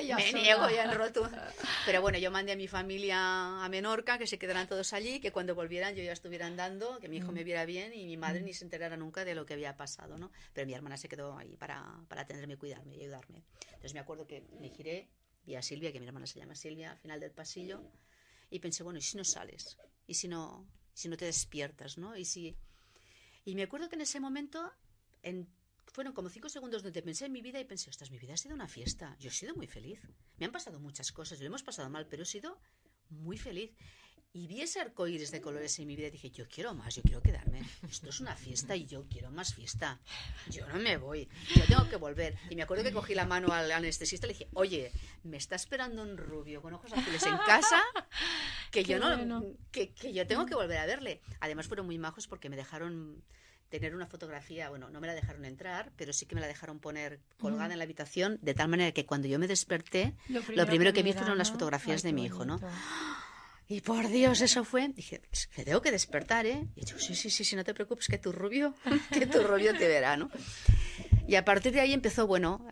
ella Me sola. niego ya en roto. Pero bueno, yo mandé a mi familia a Menorca, que se quedaran todos allí, que cuando volvieran yo ya estuviera andando, que mi hijo me viera bien y mi madre ni se enterara nunca de lo que había pasado, ¿no? Pero mi hermana se quedó ahí para atenderme, cuidarme y ayudarme. Entonces me acuerdo que me giré, vi a Silvia, que mi hermana se llama Silvia, al final del pasillo, y pensé, bueno, ¿y si no sales? ¿Y si no te despiertas, ¿no? Y me acuerdo que en ese momento fueron como 5 segundos donde pensé en mi vida y pensé, ostras, mi vida ha sido una fiesta. Yo he sido muy feliz. Me han pasado muchas cosas, lo hemos pasado mal, pero he sido muy feliz. Y vi ese arcoíris de colores en mi vida y dije, yo quiero más, yo quiero quedarme. Esto es una fiesta y yo quiero más fiesta. Yo no me voy, yo tengo que volver. Y me acuerdo que cogí la mano al anestesista y le dije, oye, me está esperando un rubio con ojos azules en casa que yo no, bueno. que yo tengo que volver a verle. Además fueron muy majos porque me dejaron tener una fotografía, bueno, no me la dejaron entrar, pero sí que me la dejaron poner colgada en la habitación, de tal manera que cuando yo me desperté, lo primero que vi fueron las fotografías de mi hijo, ¿no? Y por Dios, eso fue. Dije, es que tengo que despertar, ¿eh? Y yo, sí, no te preocupes, que tu rubio te verá, ¿no? Y a partir de ahí empezó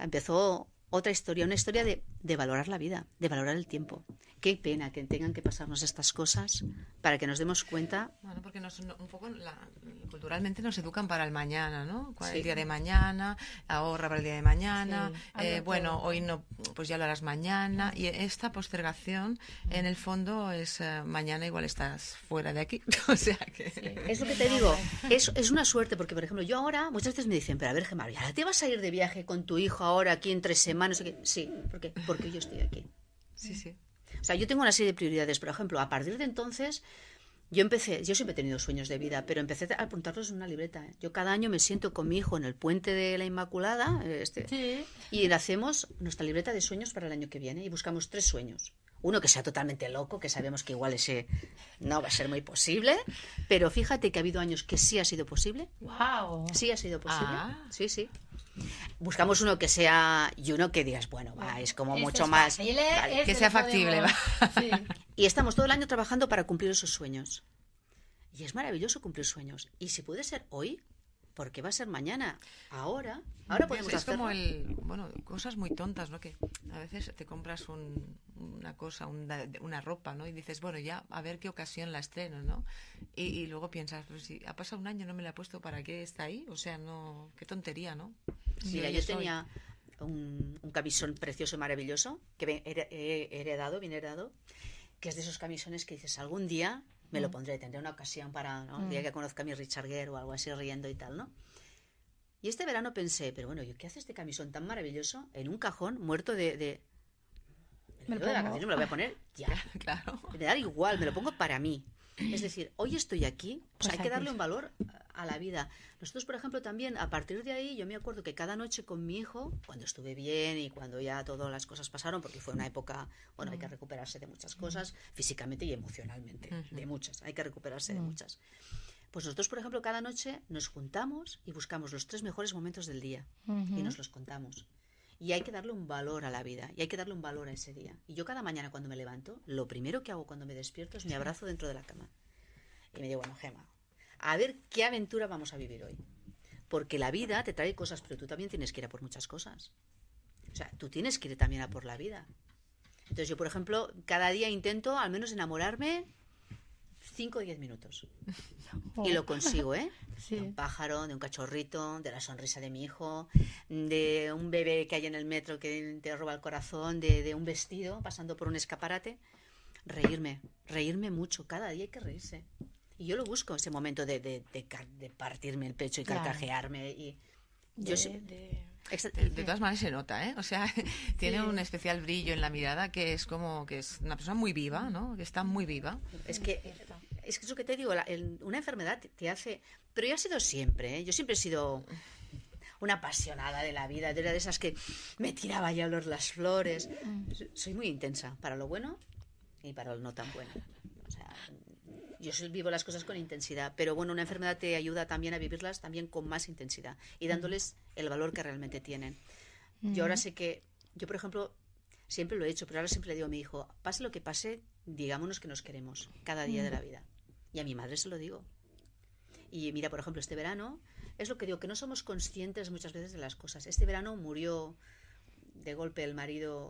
otra historia, una historia de valorar la vida, de valorar el tiempo. Qué pena que tengan que pasarnos estas cosas para que nos demos cuenta. Bueno, porque un poco culturalmente nos educan para el mañana, ¿no? Sí. El día de mañana, ahorra para el día de mañana, Sí, bueno, hoy no, pues ya lo harás mañana. Y esta postergación, en el fondo, es mañana igual estás fuera de aquí. O sea que... Sí. Es lo que te digo, es una suerte, porque por ejemplo, yo ahora, muchas veces me dicen, pero a ver, Gemma, ¿ahora te vas a ir de viaje con tu hijo ahora aquí en 3 semanas? Sí, porque yo estoy aquí. Sí. O sea, yo tengo una serie de prioridades. Por ejemplo, a partir de entonces, yo siempre he tenido sueños de vida, pero empecé a apuntarlos en una libreta. Yo cada año me siento con mi hijo en el puente de la Inmaculada Sí. y hacemos nuestra libreta de sueños para el año que viene y buscamos 3 sueños. Uno que sea totalmente loco, que sabemos que igual ese no va a ser muy posible, pero fíjate que ha habido años que sí ha sido posible. Wow. Sí ha sido posible. Ah. Sí. Buscamos uno que sea y uno que digas, bueno, va, es como Este mucho es más. fácil, Vale. Que sea factible, Sí. Y estamos todo el año trabajando para cumplir esos sueños. Y es maravilloso cumplir sueños. Y si puede ser hoy, ¿por qué va a ser mañana? Ahora podemos Es hacerlo. como cosas muy tontas, ¿no? Que a veces te compras una cosa, una ropa, ¿no? Y dices, bueno, ya a ver qué ocasión la estreno, ¿no? Y luego piensas, pues si ha pasado un año, no me la he puesto, ¿para qué está ahí? O sea, no, qué tontería, ¿no? Mira, yo tenía un camisón precioso y maravilloso que he heredado, bien heredado, que es de esos camisones que dices, algún día me lo pondré, tendré una ocasión para, ¿no? El día que conozca a mi Richard Gere o algo así, riendo y tal, ¿no? Y este verano pensé, pero bueno, ¿qué hace este camisón tan maravilloso en un cajón muerto de Me lo de pongo. vacaciones? Me lo voy a poner ya. Claro. Me da igual, me lo pongo para mí. Es decir, hoy estoy aquí, pues hay que darle un valor a la vida. Nosotros, por ejemplo, también, a partir de ahí, yo me acuerdo que cada noche con mi hijo, cuando estuve bien y cuando ya todas las cosas pasaron, porque fue una época, bueno, hay que recuperarse de muchas cosas, físicamente y emocionalmente, de muchas, hay que recuperarse de muchas. Pues nosotros, por ejemplo, cada noche nos juntamos y buscamos los 3 mejores momentos del día y nos los contamos. Y hay que darle un valor a la vida y hay que darle un valor a ese día. Y yo cada mañana cuando me levanto, lo primero que hago cuando me despierto es me abrazo dentro de la cama. Y me digo, bueno, Gemma, a ver qué aventura vamos a vivir hoy. Porque la vida te trae cosas, pero tú también tienes que ir a por muchas cosas. O sea, tú tienes que ir también a por la vida. Entonces yo, por ejemplo, cada día intento al menos enamorarme 5 o 10 minutos. Y lo consigo, ¿eh? Sí. De un pájaro, de un cachorrito, de la sonrisa de mi hijo, de un bebé que hay en el metro que te roba el corazón, de un vestido pasando por un escaparate. Reírme mucho. Cada día hay que reírse. Y yo lo busco, ese momento de partirme el pecho y carcajearme. Y yo De todas maneras se nota, ¿eh? O sea, tiene un especial brillo en la mirada que es como que es una persona muy viva, ¿no? Que está muy viva. Es que es lo que te digo, una enfermedad te hace... Pero yo he sido siempre, ¿eh? Yo siempre he sido una apasionada de la vida, era de esas que me tiraba ya a oler las flores. Soy muy intensa, para lo bueno y para lo no tan bueno. O sea, yo vivo las cosas con intensidad, pero bueno, una enfermedad te ayuda también a vivirlas también con más intensidad y dándoles el valor que realmente tienen. Yo ahora sé que, yo por ejemplo, siempre lo he hecho, pero ahora siempre le digo a mi hijo, pase lo que pase, digámonos que nos queremos cada día de la vida. Y a mi madre se lo digo. Y mira, por ejemplo, este verano, es lo que digo, que no somos conscientes muchas veces de las cosas. Este verano murió de golpe el marido